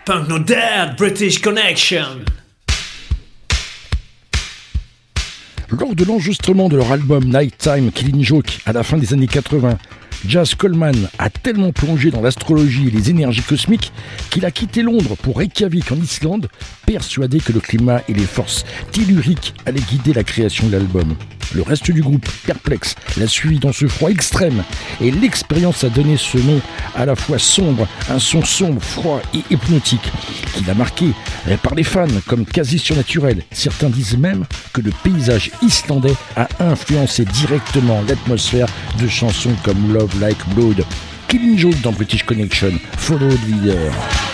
Punk No Dead, British Connection. Lors de l'enregistrement de leur album Nighttime Killing Joke à la fin des années 80, Jaz Coleman a tellement plongé dans l'astrologie et les énergies cosmiques qu'il a quitté Londres pour Reykjavik en Islande, persuadé que le climat et les forces telluriques allaient guider la création de l'album. Le reste du groupe, perplexe, l'a suivi dans ce froid extrême et l'expérience a donné ce nom à la fois sombre, un son sombre, froid et hypnotique qui l'a marqué par les fans comme quasi surnaturel. Certains disent même que le paysage islandais a influencé directement l'atmosphère de chansons comme Love Like Blood. Killing Joke dans British Connection, follow the leader.